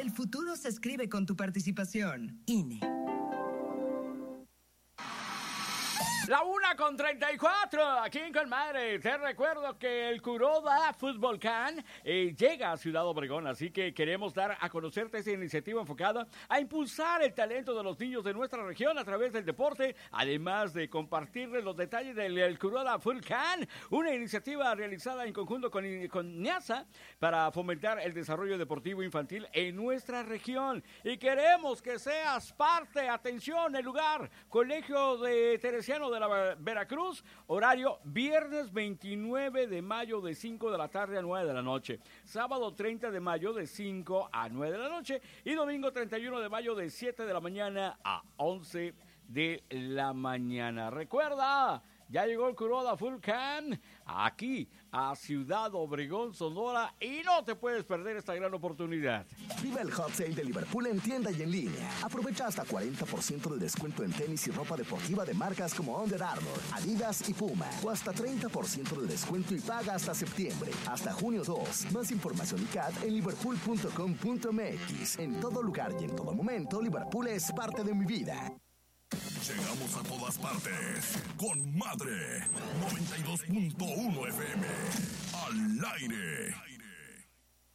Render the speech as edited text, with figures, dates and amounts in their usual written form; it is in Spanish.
El futuro se escribe con tu participación. INE. La 1:34, aquí en Colmadre. Te recuerdo que el Kuroda Fútbol Can llega a Ciudad Obregón, así que queremos dar a conocerte esta iniciativa enfocada a impulsar el talento de los niños de nuestra región a través del deporte, además de compartirles los detalles del Kuroda Fútbol Can, una iniciativa realizada en conjunto con NIASA para fomentar el desarrollo deportivo infantil en nuestra región. Y queremos que seas parte. Atención, el lugar, Colegio de Teresiano de la Veracruz, horario viernes 29 de mayo de 5 de la tarde a 9 de la noche, sábado 30 de mayo de 5 a 9 de la noche y domingo 31 de mayo de 7 de la mañana a 11 de la mañana. Recuerda, ya llegó el Kuroda Full Can aquí a Ciudad Obregón, Sonora, y no te puedes perder esta gran oportunidad. Viva el Hot Sale de Liverpool en tienda y en línea. Aprovecha hasta 40% de descuento en tenis y ropa deportiva de marcas como Under Armour, Adidas y Puma. O hasta 30% de descuento y paga hasta septiembre. Hasta junio 2. Más información y CAT en liverpool.com.mx. En todo lugar y en todo momento, Liverpool es parte de mi vida. Llegamos a todas partes con Madre 92.1 FM al aire.